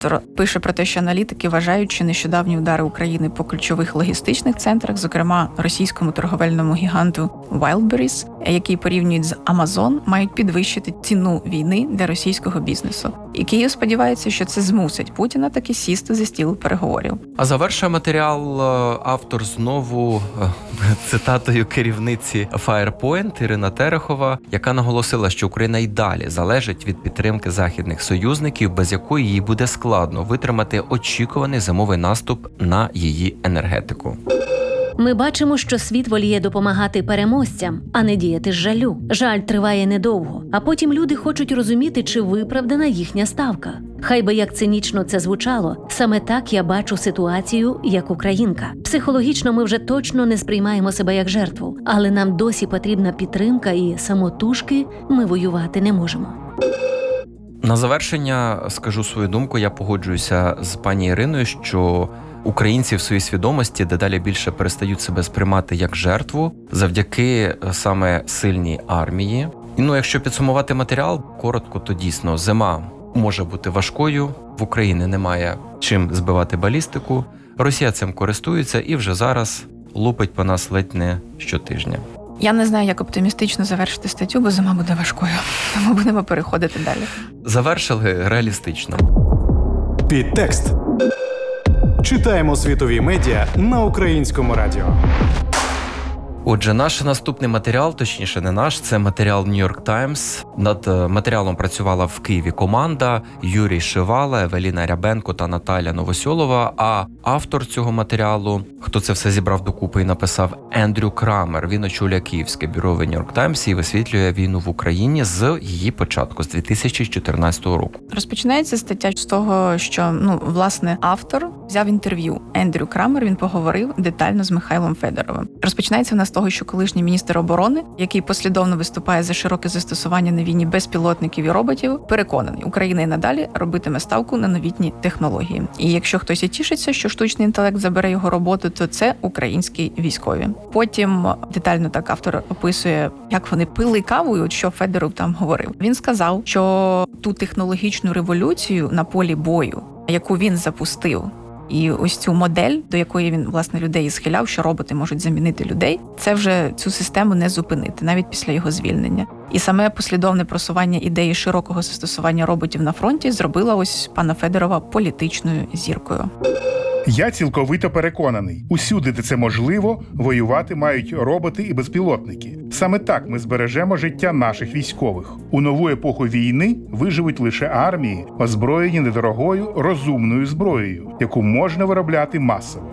Пише про те, що аналітики вважають, що нещодавні удари України по ключових логістичних центрах, зокрема російському торговельному гіганту Wildberries, який порівнюють з Amazon, мають підвищити ціну війни для російського бізнесу. І Київ сподівається, що це змусить Путіна таки сісти за стіл переговорів. А завершує матеріал автор знову цитатою керівниці Firepoint Ірина Терехова, яка наголосила, що Україна й далі залежить від підтримки західних союзників, без якої їй буде складно витримати очікуваний зимовий наступ на її енергетику. Ми бачимо, що світ воліє допомагати переможцям, а не діяти з жалю. Жаль триває недовго, а потім люди хочуть розуміти, чи виправдана їхня ставка. Хай би як цинічно це звучало, саме так я бачу ситуацію як українка. Психологічно ми вже точно не сприймаємо себе як жертву, але нам досі потрібна підтримка і самотужки ми воювати не можемо. На завершення скажу свою думку, я погоджуюся з пані Іриною, що українці в своїй свідомості дедалі більше перестають себе сприймати як жертву завдяки саме сильній армії. І якщо підсумувати матеріал, коротко, то дійсно зима може бути важкою, в Україні немає чим збивати балістику, Росія цим користується і вже зараз лупить по нас ледь не щотижня. Я не знаю, як оптимістично завершити статтю, бо зима буде важкою. Тому будемо переходити далі. Завершили реалістично. Підтекст. Читаємо світові медіа на Українському радіо. Отже, наш наступний матеріал, точніше не наш, це матеріал New York Times. Над матеріалом працювала в Києві команда Юрій Шивала, Евеліна Рябенко та Наталя Новосьолова, а автор цього матеріалу, хто це все зібрав докупи і написав, Ендрю Крамер. Він очолює київське бюро в New York Times і висвітлює війну в Україні з її початку, з 2014 року. Розпочинається стаття з того, що, власне, автор взяв інтерв'ю. Ендрю Крамер, він поговорив детально з Михайлом Федоровим. Розпочинається вона з того, що колишній міністр оборони, який послідовно виступає за широке застосування на війні безпілотників і роботів, переконаний, Україна і надалі робитиме ставку на новітні технології. І якщо хтось і тішиться, що штучний інтелект забере його роботу, то це українські військові. Потім детально так автор описує, як вони пили каву, і от що Федоров там говорив. Він сказав, що ту технологічну революцію на полі бою, яку він запустив, і ось цю модель, до якої він, власне, людей і схиляв, що роботи можуть замінити людей, це вже цю систему не зупинити, навіть після його звільнення. І саме послідовне просування ідеї широкого застосування роботів на фронті зробила ось пана Федорова політичною зіркою. Я цілковито переконаний, усюди, де це можливо, воювати мають роботи і безпілотники. Саме так ми збережемо життя наших військових. У нову епоху війни виживуть лише армії, озброєні недорогою, розумною зброєю, яку можна виробляти масово.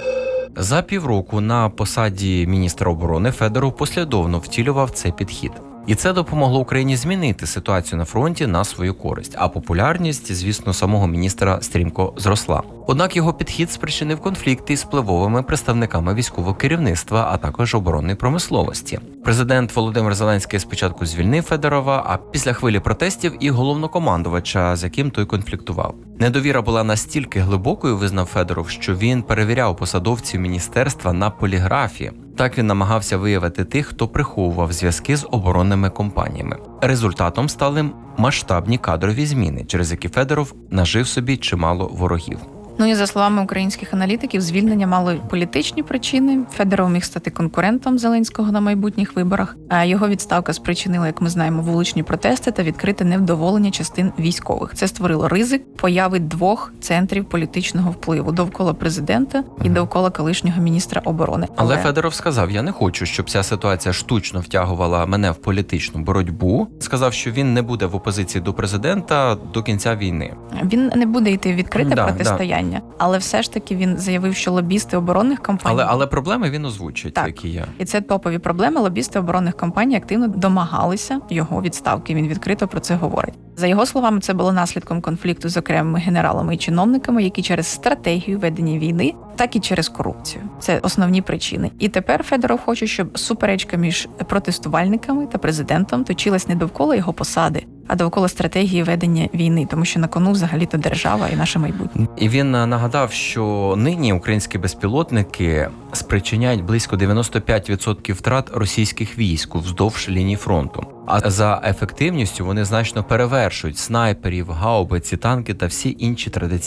За півроку на посаді міністра оборони Федоров послідовно втілював цей підхід. І це допомогло Україні змінити ситуацію на фронті на свою користь, а популярність, звісно, самого міністра стрімко зросла. Однак його підхід спричинив конфлікти із впливовими представниками військового керівництва, а також оборонної промисловості. Президент Володимир Зеленський спочатку звільнив Федорова, а після хвилі протестів і головнокомандувача, з яким той конфліктував. Недовіра була настільки глибокою, визнав Федоров, що він перевіряв посадовців міністерства на поліграфі. Так він намагався виявити тих, хто приховував зв'язки з оборонними компаніями. Результатом стали масштабні кадрові зміни, через які Федоров нажив собі чимало ворогів. І за словами українських аналітиків, звільнення мало політичні причини. Федоров міг стати конкурентом Зеленського на майбутніх виборах, а його відставка спричинила, як ми знаємо, вуличні протести та відкрите невдоволення частин військових. Це створило ризик появи двох центрів політичного впливу – довкола президента і довкола колишнього міністра оборони. Але Федоров сказав, я не хочу, щоб ця ситуація штучно втягувала мене в політичну боротьбу. Сказав, що він не буде в опозиції до президента до кінця війни. Він не буде йти в відкрите протистояння. Але все ж таки він заявив, що лобісти оборонних компаній... Але проблеми він озвучить, які є. І це топові проблеми. Лобісти оборонних компаній активно домагалися його відставки. Він відкрито про це говорить. За його словами, це було наслідком конфлікту з окремими генералами і чиновниками, які через стратегію ведення війни, так і через корупцію. Це основні причини. І тепер Федоров хоче, щоб суперечка між протестувальниками та президентом точилась не довкола його посади, а довкола стратегії ведення війни, тому що на кону взагалі-то держава і наше майбутнє. І він нагадав, що нині українські безпілотники спричиняють близько 95% втрат російських військ вздовж лінії фронту. А за ефективністю вони значно перевершують снайперів, гаубиці, танки та всі інші традиційні